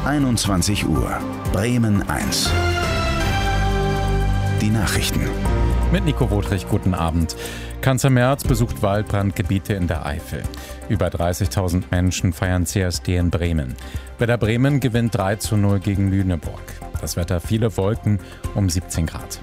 21 Uhr. Bremen 1. Die Nachrichten. Mit Nico Wotrich, guten Abend. Kanzler Merz besucht Waldbrandgebiete in der Eifel. Über 30.000 Menschen feiern CSD in Bremen. Werder Bremen gewinnt 3:0 gegen Lüneburg. Das Wetter: viele Wolken um 17 Grad.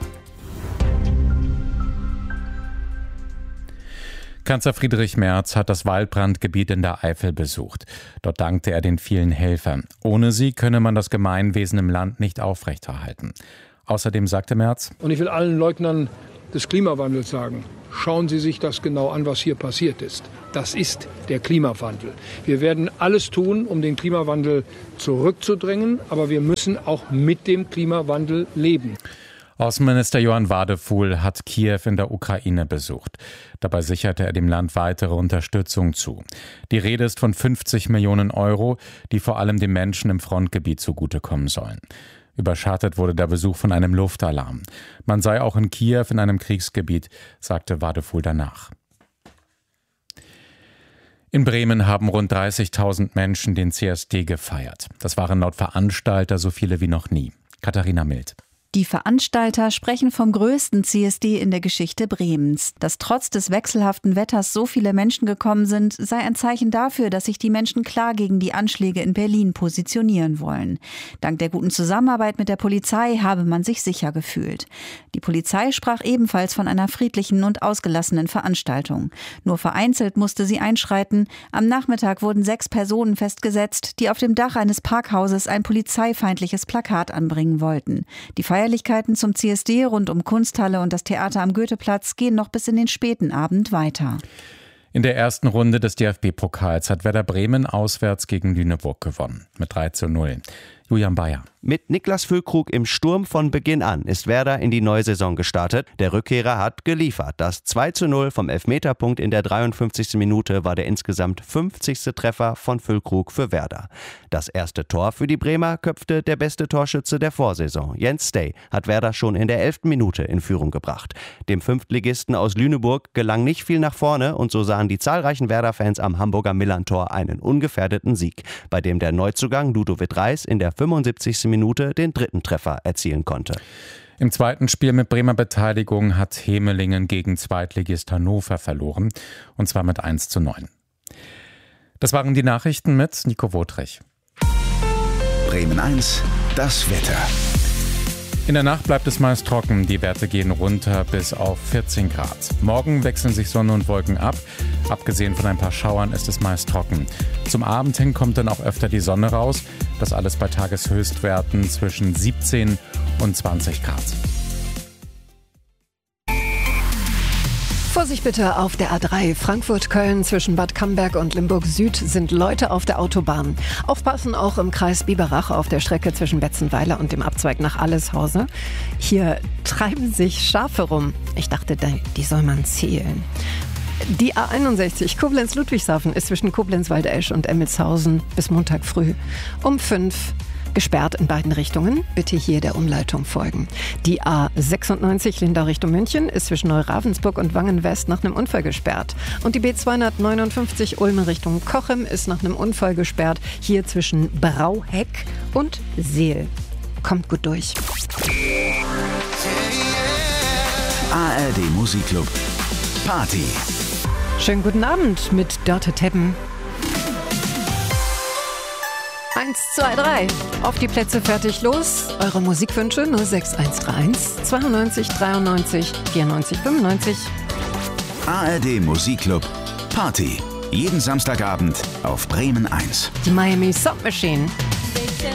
Kanzler Friedrich Merz hat das Waldbrandgebiet in der Eifel besucht. Dort dankte er den vielen Helfern. Ohne sie könne man das Gemeinwesen im Land nicht aufrechterhalten. Außerdem sagte Merz: Und ich will allen Leugnern des Klimawandels sagen, schauen Sie sich das genau an, was hier passiert ist. Das ist der Klimawandel. Wir werden alles tun, um den Klimawandel zurückzudrängen, aber wir müssen auch mit dem Klimawandel leben. Außenminister Johann Wadefuhl hat Kiew in der Ukraine besucht. Dabei sicherte er dem Land weitere Unterstützung zu. Die Rede ist von 50 Millionen Euro, die vor allem den Menschen im Frontgebiet zugutekommen sollen. Überschattet wurde der Besuch von einem Luftalarm. Man sei auch in Kiew in einem Kriegsgebiet, sagte Wadefuhl danach. In Bremen haben rund 30.000 Menschen den CSD gefeiert. Das waren laut Veranstalter so viele wie noch nie. Katharina Mild. Die Veranstalter sprechen vom größten CSD in der Geschichte Bremens. Dass trotz des wechselhaften Wetters so viele Menschen gekommen sind, sei ein Zeichen dafür, dass sich die Menschen klar gegen die Anschläge in Berlin positionieren wollen. Dank der guten Zusammenarbeit mit der Polizei habe man sich sicher gefühlt. Die Polizei sprach ebenfalls von einer friedlichen und ausgelassenen Veranstaltung. Nur vereinzelt musste sie einschreiten. Am Nachmittag wurden 6 Personen festgesetzt, die auf dem Dach eines Parkhauses ein polizeifeindliches Plakat anbringen wollten. Die Feierlichkeiten zum CSD rund um Kunsthalle und das Theater am Goetheplatz gehen noch bis in den späten Abend weiter. In der ersten Runde des DFB-Pokals hat Werder Bremen auswärts gegen Lüneburg gewonnen. Mit 3:0. Julian Bayer. Mit Niklas Füllkrug im Sturm von Beginn an ist Werder in die neue Saison gestartet. Der Rückkehrer hat geliefert. Das 2:0 vom Elfmeterpunkt in der 53. Minute war der insgesamt 50. Treffer von Füllkrug für Werder. Das erste Tor für die Bremer köpfte der beste Torschütze der Vorsaison. Jens Stay hat Werder schon in der 11. Minute in Führung gebracht. Dem Fünftligisten aus Lüneburg gelang nicht viel nach vorne und so sahen die zahlreichen Werder-Fans am Hamburger Millerntor einen ungefährdeten Sieg, bei dem der Neuzugang Ludovic Reis in der 75. Minute den dritten Treffer erzielen konnte. Im zweiten Spiel mit Bremer Beteiligung hat Hemelingen gegen Zweitligist Hannover verloren, und zwar mit 1:9. Das waren die Nachrichten mit Nico Wotrich. Bremen 1, das Wetter. In der Nacht bleibt es meist trocken, die Werte gehen runter bis auf 14 Grad. Morgen wechseln sich Sonne und Wolken ab. Abgesehen von ein paar Schauern ist es meist trocken. Zum Abend hin kommt dann auch öfter die Sonne raus. Das alles bei Tageshöchstwerten zwischen 17 und 20 Grad. Vorsicht bitte auf der A3 Frankfurt-Köln zwischen Bad Camberg und Limburg Süd sind Leute auf der Autobahn. Aufpassen auch im Kreis Biberach auf der Strecke zwischen Betzenweiler und dem Abzweig nach Alleshausen. Hier treiben sich Schafe rum. Ich dachte, die soll man zählen. Die A61 Koblenz-Ludwigshafen ist zwischen Koblenz-Waldesch und Emmelshausen bis Montag früh um 5 gesperrt in beiden Richtungen. Bitte hier der Umleitung folgen. Die A96 Lindau Richtung München ist zwischen Neuravensburg und Wangen-West nach einem Unfall gesperrt. Und die B259 Ulm Richtung Cochem ist nach einem Unfall gesperrt. Hier zwischen Brauheck und Seel. Kommt gut durch. ARD Musikclub Party. Schönen guten Abend mit Dörte Teppen. 1, 2, 3. Auf die Plätze, fertig, los. Eure Musikwünsche 06131 92 93 94 95. ARD Musikclub Party. Jeden Samstagabend auf Bremen 1. Die Miami Sound Machine.